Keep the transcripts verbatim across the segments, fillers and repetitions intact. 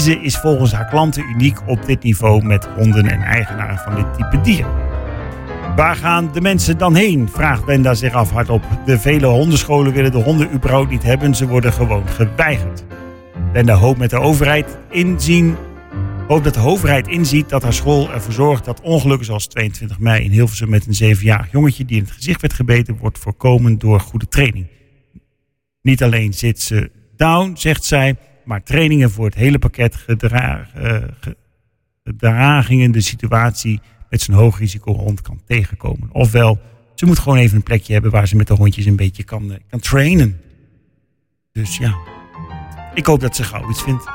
expertise is volgens haar klanten uniek op dit niveau met honden en eigenaren van dit type dier. Waar gaan de mensen dan heen? Vraagt Benda zich af hardop. De vele hondenscholen willen de honden überhaupt niet hebben. Ze worden gewoon geweigerd. Benda hoopt met de overheid inzien... hoopt dat de overheid inziet dat haar school ervoor zorgt dat ongelukken zoals tweeëntwintig mei in Hilversum met een zevenjarig jongetje die in het gezicht werd gebeten wordt voorkomen door goede training. Niet alleen zit ze down, zegt zij, maar trainingen voor het hele pakket gedra- uh, gedragingen de situatie met zijn hoogrisicохond kan tegenkomen. Ofwel, ze moet gewoon even een plekje hebben waar ze met de hondjes een beetje kan, uh, kan trainen. Dus ja, ik hoop dat ze gauw iets vindt.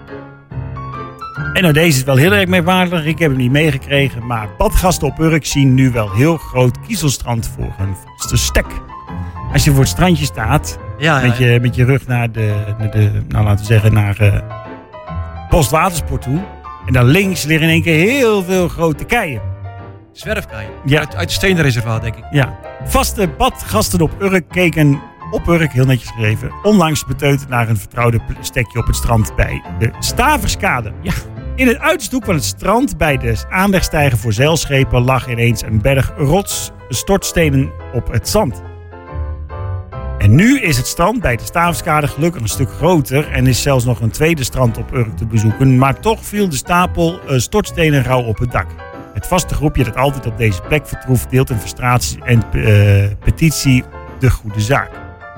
En nou, deze is wel heel erg merkwaardig. Ik heb hem niet meegekregen. Maar badgasten op Urk zien nu wel heel groot kiezelstrand voor hun vaste stek. Als je voor het strandje staat, ja, ja, met, je, met je rug naar de, naar de nou laten we zeggen, naar uh, Postwatersport toe. En dan links liggen in één keer heel veel grote keien. Zwerfkeien? Ja. Uit, uit het Stenenreservaat, denk ik. Ja. Vaste badgasten op Urk keken op Urk, heel netjes geschreven, onlangs beteuterd naar een vertrouwde stekje op het strand bij de Staverskade. Ja. In het uiterste hoek van het strand bij de aanlegstijger voor zeilschepen lag ineens een berg rots stortstenen op het zand. En nu is het strand bij de Staverskade gelukkig een stuk groter en is zelfs nog een tweede strand op Urk te bezoeken, maar toch viel de stapel uh, stortstenen rauw op het dak. Het vaste groepje dat altijd op deze plek vertoeft deelt een frustratie en uh, petitie de goede zaak.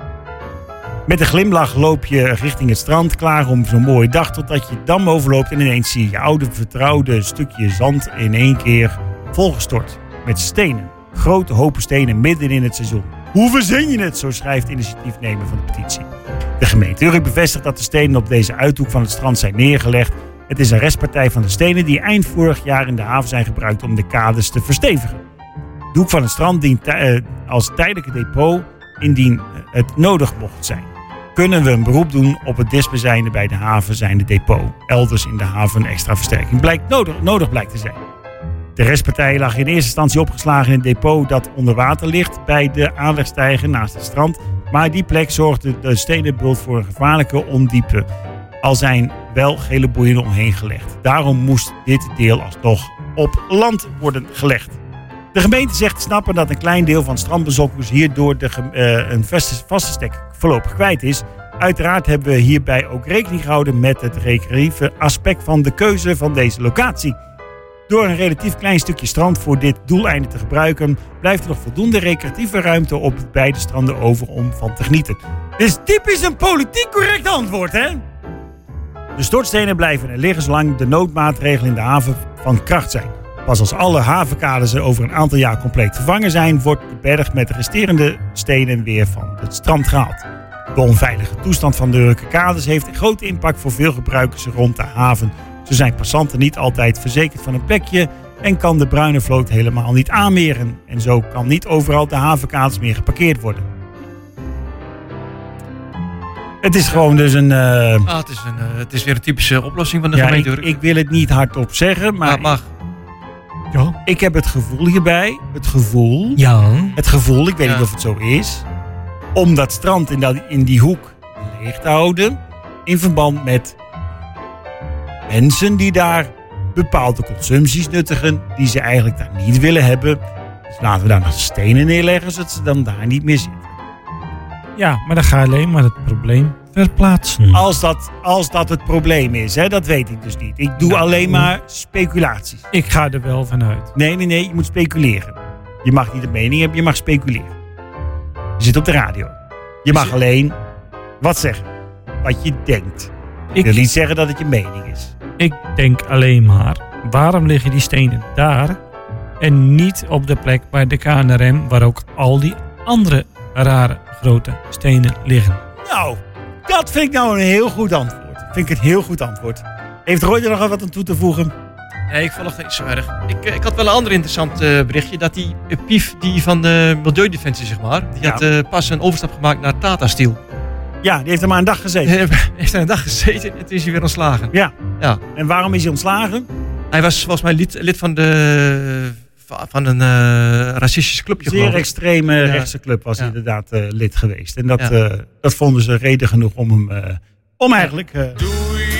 Met een glimlach loop je richting het strand, klaar om zo'n mooie dag, totdat je het dam overloopt en ineens zie je je oude vertrouwde stukje zand in één keer volgestort. Met stenen. Grote hopen stenen midden in het seizoen. Hoe verzin je het? Zo schrijft initiatiefnemer van de petitie. De gemeente Urk bevestigt dat de stenen op deze uithoek van het strand zijn neergelegd. Het is een restpartij van de stenen die eind vorig jaar in de haven zijn gebruikt om de kades te verstevigen. De hoek van het strand dient tij- als tijdelijke depot indien het nodig mocht zijn. Kunnen we een beroep doen op het dichtstbijzijnde bij de haven zijnde depot. Elders in de haven extra versterking blijkt nodig, nodig blijkt te zijn. De restpartij lag in eerste instantie opgeslagen in het depot dat onder water ligt bij de aanlegstijger naast het strand. Maar die plek zorgde de stenenbult voor een gevaarlijke ondiepe. Al zijn wel gele boeien omheen gelegd. Daarom moest dit deel alsnog op land worden gelegd. De gemeente zegt te snappen dat een klein deel van strandbezoekers hierdoor de, uh, een vaste, vaste stek voorlopig kwijt is. Uiteraard hebben we hierbij ook rekening gehouden met het recreatieve aspect van de keuze van deze locatie. Door een relatief klein stukje strand voor dit doeleinde te gebruiken, blijft er nog voldoende recreatieve ruimte op beide stranden over om van te genieten. Dit is typisch een politiek correct antwoord, hè? De stortstenen blijven er liggen zolang de noodmaatregelen in de haven van kracht zijn. Pas als alle havenkades er over een aantal jaar compleet vervangen zijn, wordt de berg met de resterende stenen weer van het strand gehaald. De onveilige toestand van de Urker kades heeft een grote impact voor veel gebruikers rond de haven. Zo zijn passanten niet altijd verzekerd van een plekje en kan de bruine vloot helemaal niet aanmeren. En zo kan niet overal de havenkades meer geparkeerd worden. Het is gewoon dus een... Uh... Ah, het, is een uh, het is weer een typische oplossing van de ja, gemeente ik, Urk. ik wil het niet hardop zeggen, maar... Ah, mag. Ja. Ik heb het gevoel hierbij, het gevoel, ja. het gevoel, ik weet ja. niet of het zo is, om dat strand in, dat, in die hoek leeg te houden, in verband met mensen die daar bepaalde consumpties nuttigen, die ze eigenlijk daar niet willen hebben. Dus laten we daar nog stenen neerleggen, zodat ze dan daar niet meer zitten. Ja, maar dan ga je alleen maar het probleem verplaatsen. Als dat, als dat het probleem is, hè, dat weet ik dus niet. Ik doe nou, alleen maar speculaties. Ik ga er wel vanuit. Nee, nee, nee, je moet speculeren. Je mag niet de mening hebben, je mag speculeren. Je zit op de radio. Je mag alleen wat zeggen. Wat je denkt. Ik, ik wil niet zeggen dat het je mening is. Ik denk alleen maar, waarom liggen die stenen daar en niet op de plek bij de K N R M waar ook al die andere rare grote stenen liggen? Nou, dat vind ik nou een heel goed antwoord. Vind ik een heel goed antwoord. Heeft Roy er nog wat aan toe te voegen? Nee, ik vond het niet zo erg. Ik, ik had wel een ander interessant uh, berichtje. Dat die uh, Pief die van de Milieudefensie, zeg maar, die ja. had uh, pas een overstap gemaakt naar Tata Steel. Ja, die heeft er maar een dag gezeten. Hij heeft er een dag gezeten en toen is hij weer ontslagen. Ja. ja. En waarom is hij ontslagen? Hij was volgens mij lid, lid van de... van een uh, racistische clubje. Zeer extreme ja. rechtse club was ja. hij inderdaad uh, lid geweest. En dat, ja. uh, dat vonden ze reden genoeg om hem... Uh, om eigenlijk... Uh,